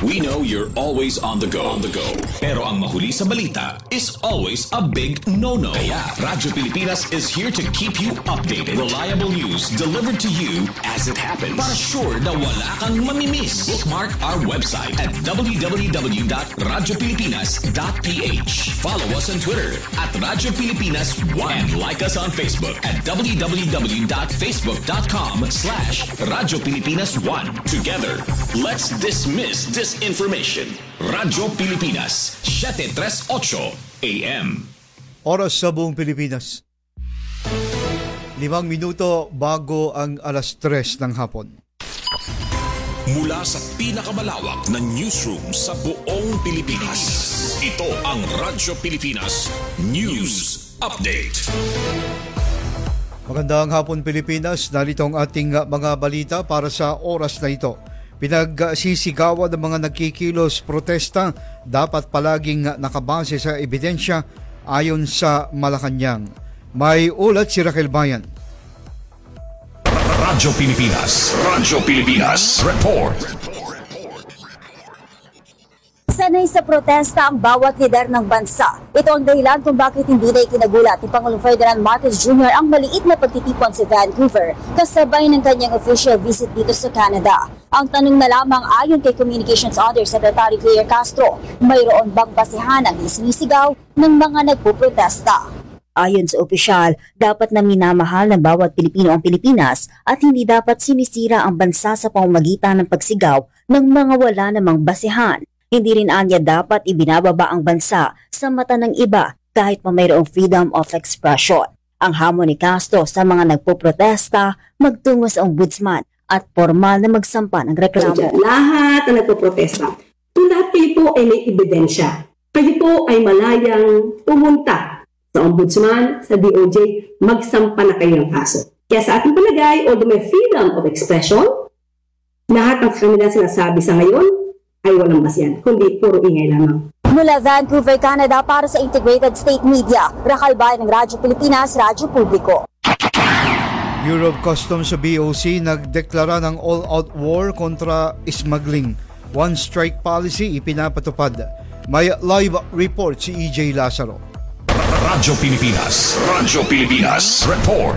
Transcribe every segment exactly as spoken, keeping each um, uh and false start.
We know you're always on the go. On the go. Pero ang mahuli sa balita is always a big no-no. Kaya Radyo Pilipinas is here to keep you updated. Reliable news delivered to you as it happens. Para sure na wala kang mamimiss. Bookmark our website at w w w dot radyo pilipinas dot p h. Follow us on Twitter at Radyo Pilipinas one and like us on Facebook at w w w dot facebook dot com slash Radyo Pilipinas one. Together, let's dismiss disinformation. Radyo Pilipinas, seven thirty-eight A M. Oras sa buong Pilipinas. Limang minuto bago ang alas tres ng hapon. Mula sa pinakamalawak na newsroom sa buong Pilipinas, ito ang Radyo Pilipinas News Update. Magandang hapon Pilipinas, narito ang ating mga balita para sa oras na ito. Pinagsisigawan ng mga nagkikilos protesta dapat palaging nakabase sa ebidensya ayon sa Malacanang. May ulat si Raquel Bayan. Radyo Pilipinas, Radyo Pilipinas, report. Sanay sa protesta ang bawat lider ng bansa. Ito ang dahilan kung bakit hindi na ikinagulat ni Pangulong Ferdinand Marcos Junior ang maliit na pagtitipon sa Vancouver kasabay ng kanyang official visit dito sa Canada. Ang tanong na lamang ayon kay Communications Undersecretary Claire Castro, mayroon bang basehan ang isinisigaw ng mga nagpuprotesta? Ayon sa opisyal, dapat na minamahal ng bawat Pilipino ang Pilipinas at hindi dapat sinisira ang bansa sa pamamagitan ng pagsigaw ng mga wala namang basehan. Hindi rin anya dapat ibinababa ang bansa sa mata ng iba kahit pa mayroong freedom of expression. Ang hamon ni Castro sa mga nagpoprotesta, magtungo sa ombudsman at formal na magsampa ng reklamo. Lahat na nagpoprotesta, kung lahat kayo po ay may ebidensya, kayo po ay malayang pumunta sa ombudsman, sa D O J, magsampa na kayo ng kaso. Kaya sa ating palagay, although may freedom of expression, lahat ng kanilang sinasabi sa ngayon ay walang basihan, kundi puro ingay lamang. Mula Vancouver, Canada, para sa Integrated State Media, Raquel Bayan ng Radyo Pilipinas, Radyo Publiko. Bureau of Customs sa B O C nagdeklara ng all-out war kontra smuggling. One strike policy ipinapatupad. May live report si E J Lazaro. Radyo Pilipinas, Radyo Pilipinas, report.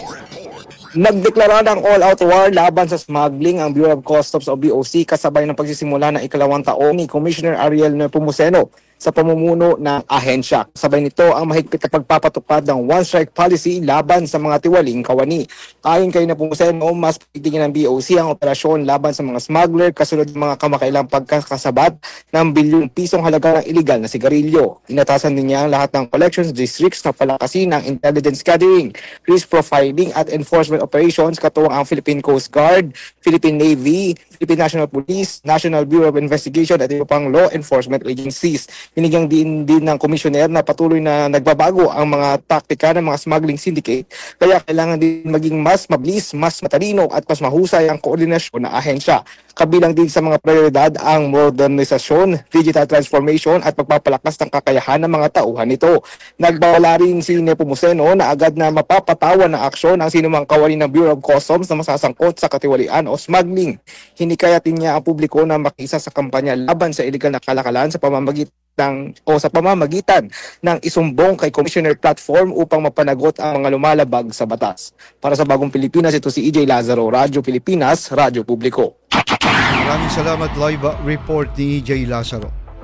Nagdeklara ng all-out war laban sa smuggling ang Bureau of Customs o B O C kasabay ng pagsisimula ng ikalawang taon ni Commissioner Ariel Nepomuceno sa pamumuno ng ahensya. Sabay nito ang mahigpit na pagpapatupad ng one-strike policy laban sa mga tiwaling kawani. Ayon kay Nepomuceno, mas pagtigin ng B O C ang operasyon laban sa mga smuggler kasunod ng mga kamakailang pagkakasabat ng bilyong pisong halaga ng iligal na sigarilyo. Inatasan din niya ang lahat ng collections districts na palakasin ng intelligence gathering, risk profiling at enforcement operations katuwang ang Philippine Coast Guard, Philippine Navy, Philippine National Police, National Bureau of Investigation at iba pang law enforcement agencies. Binigyang din din ng komisyoner na patuloy na nagbabago ang mga taktika ng mga smuggling syndicate, kaya kailangan din maging mas mabilis, mas matalino at mas mahusay ang koordinasyon ng ahensya. Kabilang din sa mga prioridad ang modernisasyon, digital transformation at pagpapalakas ng kakayahan ng mga tauhan nito. Nagbawala rin si Nepomuceno na agad na mapapatawan ng aksyon ang sinumang kawani ng Bureau of Customs na masasangkot sa katiwalian o smuggling. Hinikayatin niya ang publiko na makisa sa kampanya laban sa illegal na kalakalan sa pamamagitan ng, o sa pamamagitan ng isumbong kay Commissioner Platform upang mapanagot ang mga lumalabag sa batas. Para sa Bagong Pilipinas, ito si E J Lazaro, Radyo Pilipinas, Radyo Publiko. Maraming salamat, live report ni E J Lazaro.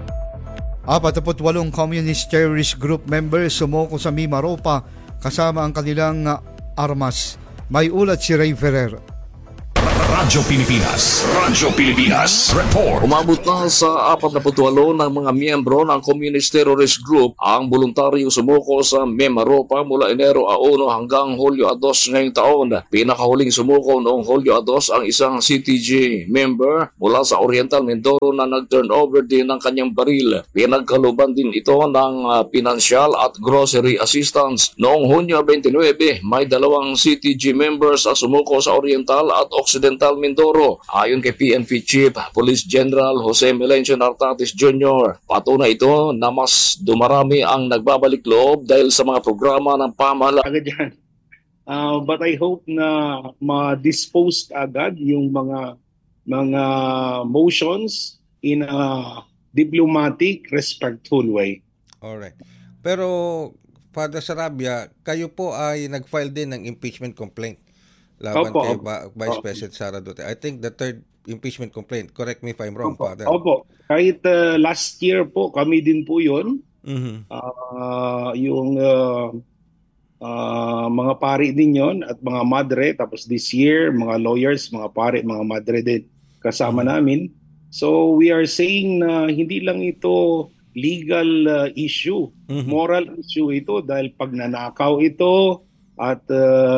Apatapot walong communist terrorist group members sumoko sa Mimaropa kasama ang kanilang armas. May ulat si Ray Ferrer. Radyo Pilipinas, Radyo Pilipinas, report. Umabot na sa apat na putwalo ng mga miyembro ng Communist Terrorist Group ang voluntaryong sumuko sa Mimaropa mula Enero uno hanggang Hulyo dos ngayong taon. Pinakahuling sumuko noong Hulyo dos ang isang C T G member mula sa Oriental Mindoro na nag-turn over din ng kanyang baril. Pinagkaluban din ito ng uh, pinansyal at grocery assistance. Noong Hunyo twenty-nine, may dalawang C T G members ang sumuko sa Oriental at Occidental Mindoro. Ayon kay P N P Chief Police General Jose Melencio Nartatis Junior, patunay ito na mas dumarami ang nagbabalik loob dahil sa mga programa ng pamahalaan. Agad Uh, but I hope na ma-dispose agad yung mga mga motions in a diplomatic, respectful way. Alright. Pero, Father Sarabia, kayo po ay nag-file din ng impeachment complaint laban Opo, kay opo. Ba- Vice Opo. President Sara Duterte. I think the third impeachment complaint. Correct me if I'm wrong, Opo, Father. opo. Kahit uh, last year po, kami din po yun. Mhm. Ah, yung uh, ah, mga pari din yon at mga madre. Tapos this year, mga lawyers, mga pari, mga madre din kasama namin. So we are saying na hindi lang ito legal uh, issue, Mhm. moral issue ito dahil pag nanakaw ito at uh,